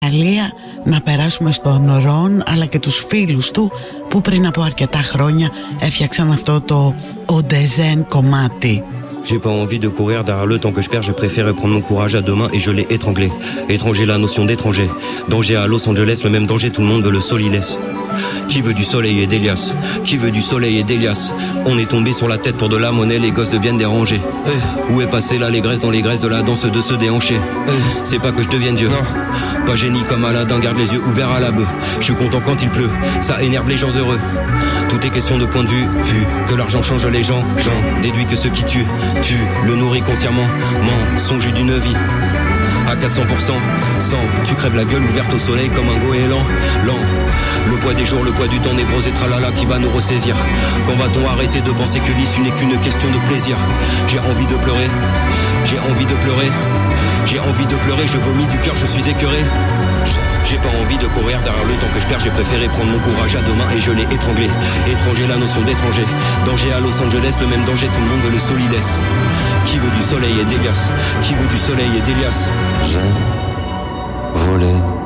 Γαλλία, να περάσουμε στον Ρον αλλά και τους φίλους του που πριν από αρκετά χρόνια έφτιαξαν αυτό το Οντεζέν κομμάτι. J'ai pas envie de courir derrière le temps que je perds, j'ai préféré prendre mon courage à deux mains et je l'ai étranglé. Étranger, la notion d'étranger. Danger à Los Angeles, le même danger, tout le monde veut le sol, il laisse. Qui veut du soleil et d'Elias? Qui veut du soleil et d'Elias? On est tombé sur la tête pour de la monnaie, les gosses deviennent dérangés. Où est passé là les graisses dans les graisses de la danse de se déhancher? C'est pas que je devienne Dieu. Non. Pas génie comme Aladdin, garde les yeux ouverts à la bœuf. Je suis content quand il pleut, ça énerve les gens heureux. Tout est question de point de vue, vu que l'argent change les gens. J'en déduis que ceux qui tuent, le nourrit consciemment. Mensonge d'une vie à 400%, sans tu crèves la gueule ouverte au soleil comme un goéland. Lent, le poids des jours, le poids du temps, névrose et tralala qui va nous ressaisir. Quand va-t-on arrêter de penser que l'issue n'est qu'une question de plaisir? J'ai envie de pleurer, j'ai envie de pleurer, j'ai envie de pleurer, je vomis du cœur, je suis écœuré. J'ai pas envie de courir derrière le temps que je perds, j'ai préféré prendre mon courage à deux mains et je l'ai étranglé. Étranger, la notion d'étranger. Danger à Los Angeles, le même danger, tout le monde veut le sol, il laisse. Qui veut du soleil et d'Elias? Qui veut du soleil et d'Elias? J'ai volé